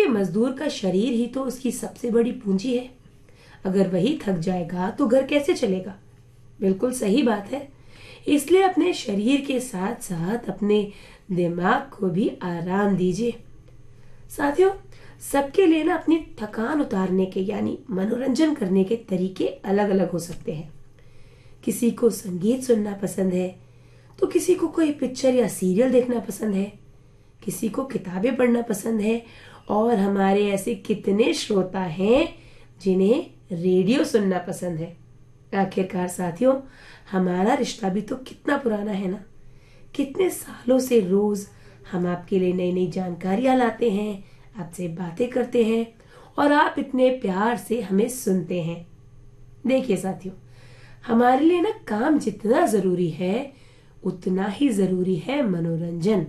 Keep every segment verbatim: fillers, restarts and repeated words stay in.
मजदूर का शरीर ही तो उसकी सबसे बड़ी पूंजी है। अगर वही थक जाएगा तो घर कैसे चलेगा? बिल्कुल सही बात है। इसलिए अपने शरीर के साथ साथ अपने दिमाग को भी आराम दीजिए। साथियों, सबके लिए ना अपनी थकान उतारने के यानी मनोरंजन करने के तरीके अलग अलग हो सकते हैं। किसी को संगीत सुनना पसंद है, तो किसी को कोई पिक्चर या सीरियल देखना पसंद है, किसी को किताबें पढ़ना पसंद है, और हमारे ऐसे कितने श्रोता हैं जिन्हें रेडियो सुनना पसंद है। आखिरकार साथियों, हमारा रिश्ता भी तो कितना पुराना है ना। कितने सालों से रोज हम आपके लिए नई नई जानकारियां लाते हैं, आपसे बातें करते हैं, और आप इतने प्यार से हमें सुनते हैं। देखिए साथियों, हमारे लिए ना काम जितना जरूरी है उतना ही जरूरी है मनोरंजन।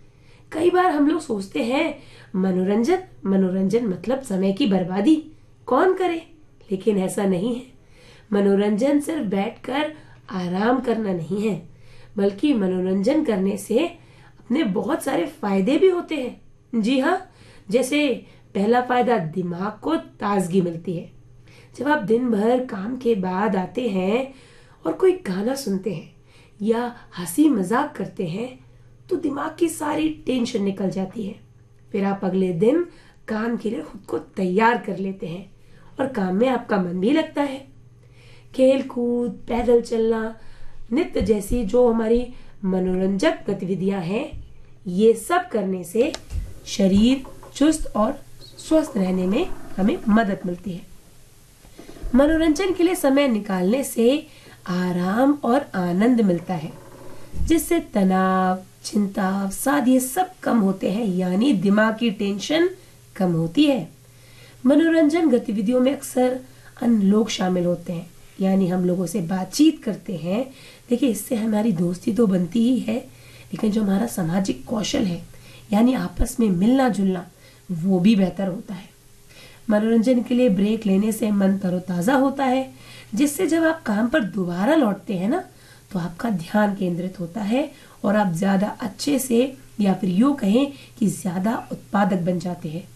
कई बार हम लोग सोचते हैं मनोरंजन मनोरंजन मतलब समय की बर्बादी, कौन करे? लेकिन ऐसा नहीं है। मनोरंजन सिर्फ बैठकर आराम करना नहीं है, बल्कि मनोरंजन करने से अपने बहुत सारे फायदे भी होते हैं। जी हाँ, जैसे पहला फायदा, दिमाग को ताजगी मिलती है। जब आप दिन भर काम के बाद आते हैं और कोई गाना सुनते हैं या हंसी मजाक करते हैं तो दिमाग की सारी टेंशन निकल जाती है। फिर आप अगले दिन काम के लिए खुद को तैयार कर लेते हैं और काम में आपका मन भी लगता है। खेल कूद, पैदल चलना, नृत्य जैसी जो हमारी मनोरंजक गतिविधियां हैं, ये सब करने से शरीर चुस्त और स्वस्थ रहने में हमें मदद मिलती है। मनोरंजन के लिए समय निकालने से आराम और आनंद मिलता है, जिससे तनाव, चिंता, अवसाद ये सब कम होते हैं, यानी दिमाग की टेंशन कम होती है। मनोरंजन गतिविधियों में अक्सर अन्य लोग शामिल होते हैं, यानी हम लोगों से बातचीत करते हैं। देखिए, इससे हमारी दोस्ती तो बनती ही है, लेकिन जो हमारा सामाजिक कौशल है यानी आपस में मिलना जुलना, वो भी बेहतर होता है। मनोरंजन के लिए ब्रेक लेने से मन तरोताजा होता है, जिससे जब आप काम पर दोबारा लौटते हैं ना, तो आपका ध्यान केंद्रित होता है और आप ज्यादा अच्छे से, या फिर यूं कहें कि ज्यादा उत्पादक बन जाते हैं।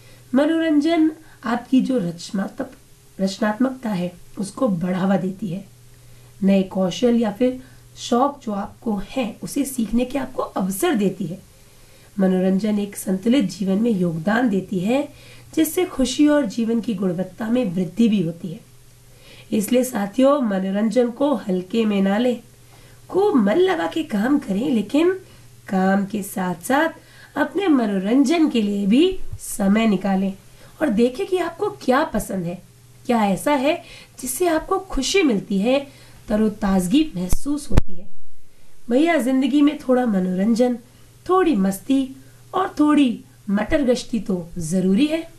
मनोरंजन आपकी जो रचनात्मक रचनात्मकता है उसको बढ़ावा देती है। नए कौशल या फिर शौक जो आपको है उसे सीखने के आपको अवसर देती है। मनोरंजन एक संतुलित जीवन में योगदान देती है, जिससे खुशी और जीवन की गुणवत्ता में वृद्धि भी होती है। इसलिए साथियों, मनोरंजन को हल्के में ना लें, खूब मन लगा के काम करें, लेकिन काम के साथ साथ अपने मनोरंजन के लिए भी समय निकालें और देखें कि आपको क्या पसंद है, क्या ऐसा है जिससे आपको खुशी मिलती है, तरोताजगी महसूस होती है। भैया, जिंदगी में थोड़ा मनोरंजन, थोड़ी मस्ती और थोड़ी मटर गश्ती तो जरूरी है।